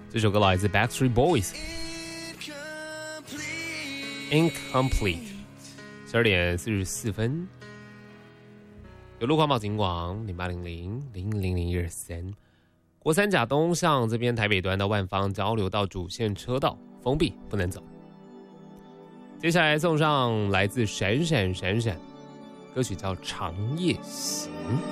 这首歌来自 Backstreet Boys Incomplete。 12点44分，有路况报警广0800000013。国三甲东向这边台北端到万芳交流道主线车道封闭，不能走。接下来送上来自闪闪闪闪，歌曲叫《长夜行》。